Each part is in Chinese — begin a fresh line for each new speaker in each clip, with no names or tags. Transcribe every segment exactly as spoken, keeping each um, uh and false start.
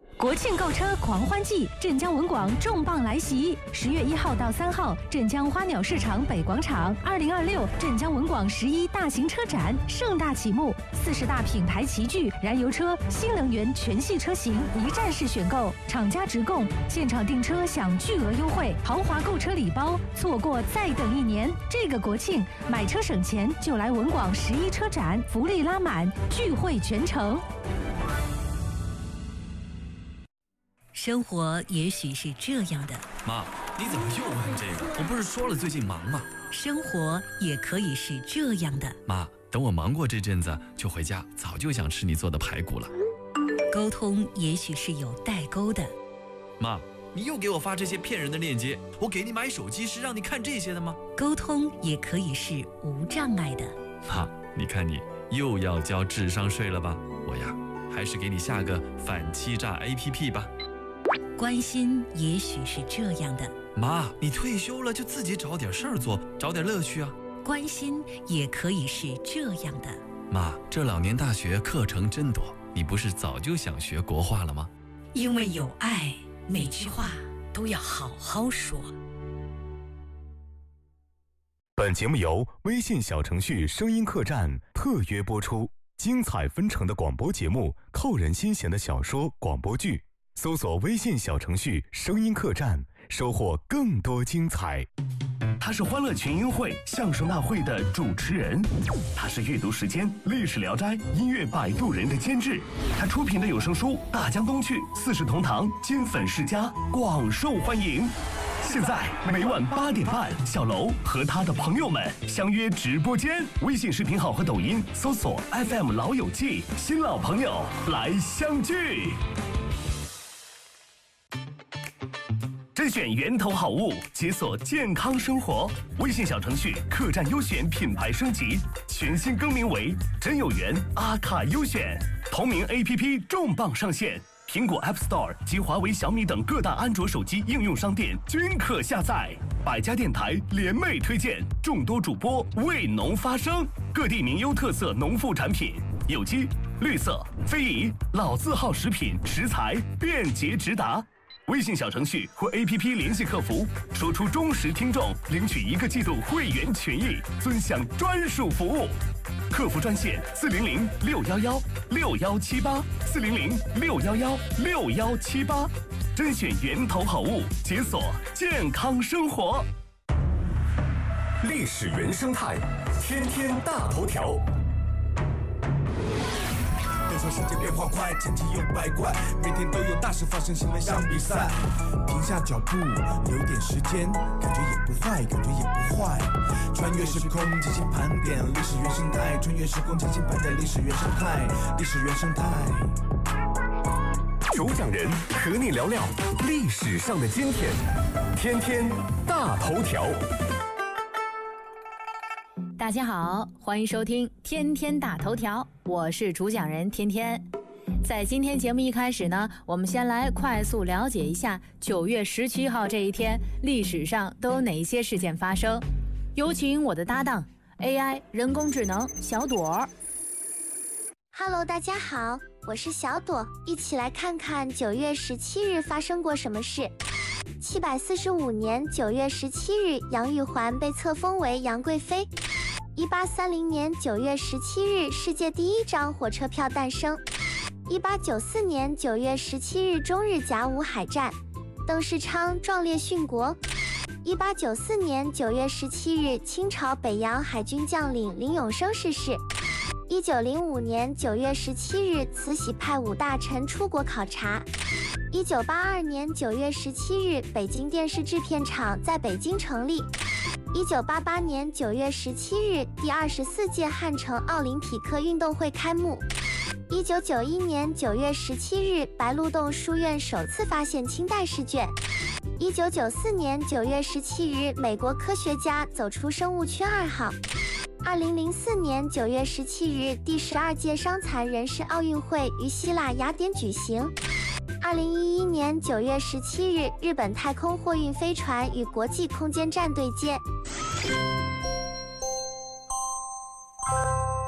国庆购车狂欢季，镇江文广重磅来袭！十月一号到三号，镇江花鸟市场北广场，二零二六镇江文广十一大型车展盛大启幕，四十大品牌齐聚，燃油车、新能源全系车型一站式选购，厂家直供，现场订车享巨额优惠，豪华购车礼包，错过再等一年。这个国庆买车省钱就来文广十一车展，福利拉满，聚会全城。
生活也许是这样的，
妈，你怎么又问这个？我不是说了最近忙吗？
生活也可以是这样的，
妈，等我忙过这阵子就回家，早就想吃你做的排骨了。
沟通也许是有代沟的，
妈，你又给我发这些骗人的链接，我给你买手机是让你看这些的吗？
沟通也可以是无障碍的。
妈，你看你又要交智商税了吧？我呀，还是给你下个反欺诈 A P P 吧。
关心也许是这样的，
妈，你退休了就自己找点事儿做，找点乐趣啊。
关心也可以是这样的，
妈，这老年大学课程真多，你不是早就想学国画了吗？
因为有爱，每句话都要好好说。
本节目由微信小程序声音客栈特约播出，精彩纷呈的广播节目，扣人心弦的小说广播剧，搜索微信小程序声音客栈，收获更多精彩。
他是欢乐群英会相声大会的主持人，他是阅读时间历史聊斋音乐摆渡人的监制，他出品的有声书《大江东去》《四世同堂》金粉世家广受欢迎。现在每晚八点半，小楼和他的朋友们相约直播间，微信视频号和抖音搜索 F M 老友记，新老朋友来相聚。甄选源头好物，解锁健康生活。微信小程序客栈优选品牌升级，全新更名为真有缘阿卡优选。同名 A P P 重磅上线，苹果 App Store 及华为、小米等各大安卓手机应用商店均可下载。百家电台联袂推荐，众多主播为农发声，各地名优特色农副产品，有机、绿色、非遗、老字号食品食材便捷直达。微信小程序或 A P P 联系客服，说出忠实听众，领取一个季度会员权益，尊享专属服务。客服专线四零零六幺幺六幺七八四零零六幺幺六幺七八，甄选源头好物，解锁健康生活。
历史原生态，天天大头条。
说世界变化快，千奇又百怪，每天都有大事发生，新闻像比赛。停下脚步，留点时间，感觉也不坏，感觉也不坏。穿越时空进行盘点，历史原生态。穿越时空进行盘点，历史原生态，历史原生态。
主讲人和你聊聊历史上的今天，天天大头条。
大家好，欢迎收听天天大头条，我是主讲人天天。在今天节目一开始呢，我们先来快速了解一下九月十七号这一天历史上都有哪一些事件发生。有请我的搭档 A I 人工智能小朵。
Hello， 大家好，我是小朵，一起来看看九月十七日发生过什么事。七百四十五年九月十七日，杨玉环被册封为杨贵妃。一八三零年九月十七日，世界第一张火车票诞生。一八九四年九月十七日，中日甲午海战，邓世昌壮烈殉国。一八九四年九月十七日，清朝北洋海军将领林永生逝世。一九零五年九月十七日，慈禧派五大臣出国考察。一九八二年九月十七日，北京电视制片厂在北京成立。一九八八年九月十七日，第二十四届汉城奥林匹克运动会开幕。一九九一年九月十七日，白鹿洞书院首次发现清代试卷。一九九四年九月十七日，美国科学家走出生物圈二号。二零零四年九月十七日，第十二届伤残人士奥运会于希腊雅典举行。二零一一年九月十七日，日本太空货运飞船与国际空间站对接。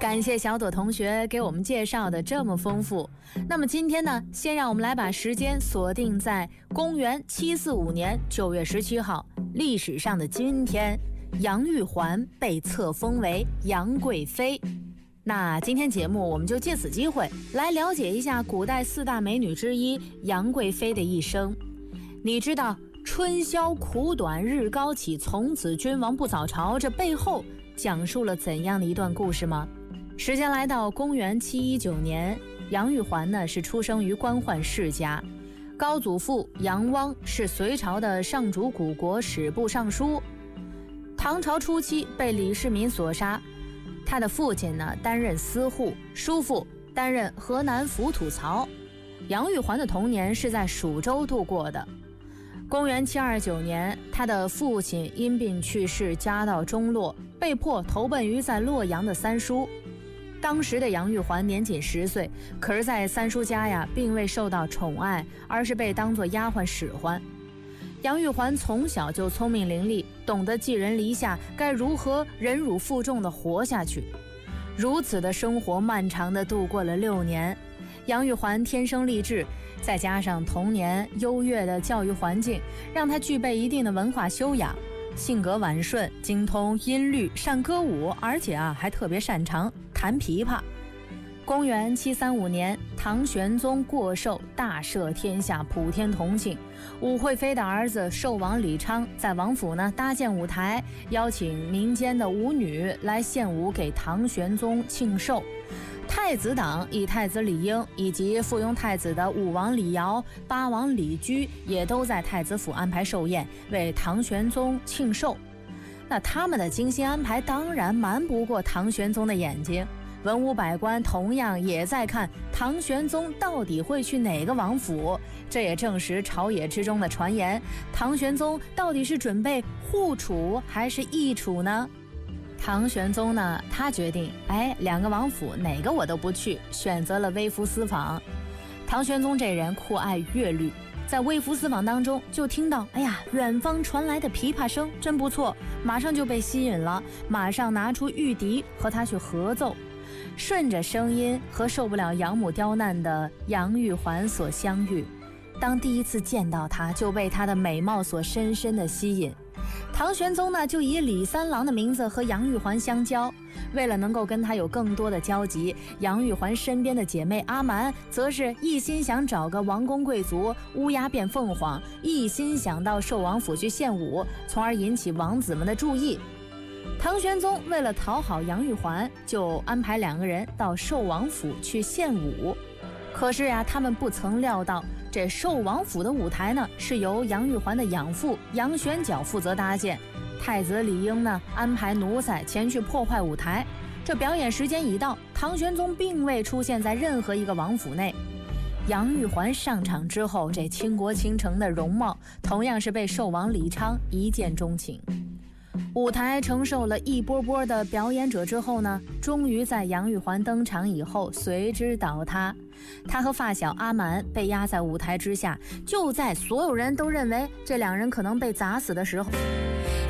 感谢小朵同学给我们介绍的这么丰富。那么今天呢，先让我们来把时间锁定在公元七四五年九月十七号，历史上的今天，杨玉环被册封为杨贵妃。那今天节目我们就借此机会来了解一下古代四大美女之一杨贵妃的一生。你知道春宵苦短日高起，从此君王不早朝，这背后讲述了怎样的一段故事吗？时间来到公元七一九年，杨玉环呢是出生于官宦世家，高祖父杨汪是隋朝的上主古国史部尚书，唐朝初期被李世民所杀。他的父亲呢担任司户，叔父担任河南府土曹。杨玉环的童年是在蜀州度过的。公元七二九年，他的父亲因病去世，家道中落，被迫投奔于在洛阳的三叔。当时的杨玉环年仅十岁，可是在三叔家呀，并未受到宠爱，而是被当作丫鬟使唤。杨玉环从小就聪明伶俐，懂得寄人篱下该如何忍辱负重地活下去。如此的生活漫长地度过了六年。杨玉环天生丽质，再加上童年优越的教育环境，让她具备一定的文化修养，性格婉顺，精通音律，善歌舞，而且啊还特别擅长弹琵琶。公元七三五年，唐玄宗过寿，大赦天下，普天同庆。武惠妃的儿子寿王李昌在王府呢搭建舞台，邀请民间的舞女来献舞给唐玄宗庆寿。太子党以太子李英以及附庸太子的武王李尧、八王李居也都在太子府安排寿宴，为唐玄宗庆寿。那他们的精心安排当然瞒不过唐玄宗的眼睛，文武百官同样也在看唐玄宗到底会去哪个王府。这也证实朝野之中的传言，唐玄宗到底是准备互处还是易处呢？唐玄宗呢，他决定，哎，两个王府哪个我都不去，选择了微服私访。唐玄宗这人酷爱乐律，在微服私访当中就听到，哎呀，远方传来的琵琶声真不错，马上就被吸引了，马上拿出玉笛和他去合奏。顺着声音和受不了养母刁难的杨玉环所相遇，当第一次见到她，就被她的美貌所深深的吸引。唐玄宗呢，就以李三郎的名字和杨玉环相交。为了能够跟他有更多的交集，杨玉环身边的姐妹阿蛮则是一心想找个王公贵族乌鸦变凤凰，一心想到寿王府去献舞，从而引起王子们的注意。唐玄宗为了讨好杨玉环，就安排两个人到寿王府去献舞。可是呀，他们不曾料到，这寿王府的舞台呢，是由杨玉环的养父杨玄角负责搭建。太子李英呢，安排奴才前去破坏舞台。这表演时间已到，唐玄宗并未出现在任何一个王府内。杨玉环上场之后，这倾国倾城的容貌，同样是被寿王李昌一见钟情。舞台承受了一波波的表演者之后呢，终于在杨玉环登场以后随之倒塌。她和发小阿蛮被压在舞台之下，就在所有人都认为这两人可能被砸死的时候，